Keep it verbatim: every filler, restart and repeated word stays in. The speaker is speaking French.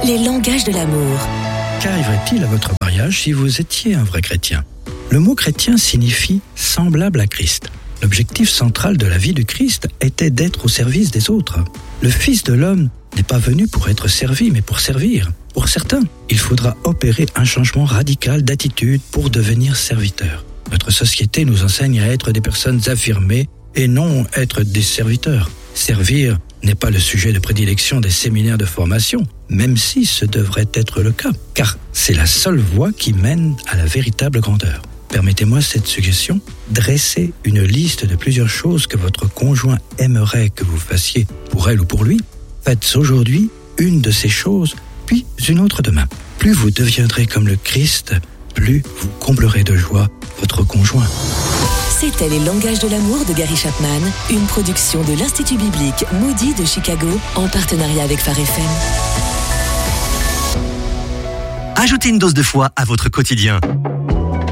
les langages de l'amour. Qu'arriverait-il à votre mariage si vous étiez un vrai chrétien ? Le mot chrétien signifie semblable à Christ. L'objectif central de la vie du Christ était d'être au service des autres. Le Fils de l'homme n'est pas venu pour être servi, mais pour servir. Pour certains, il faudra opérer un changement radical d'attitude pour devenir serviteur. Notre société nous enseigne à être des personnes affirmées et non être des serviteurs. Servir n'est pas le sujet de prédilection des séminaires de formation, même si ce devrait être le cas, car c'est la seule voie qui mène à la véritable grandeur. Permettez-moi cette suggestion, dressez une liste de plusieurs choses que votre conjoint aimerait que vous fassiez pour elle ou pour lui. Faites aujourd'hui une de ces choses, puis une autre demain. Plus vous deviendrez comme le Christ, plus vous comblerez de joie votre conjoint. C'était Les langages de l'amour de Gary Chapman, une production de l'Institut biblique Moody de Chicago en partenariat avec Phare F M. Ajoutez une dose de foi à votre quotidien.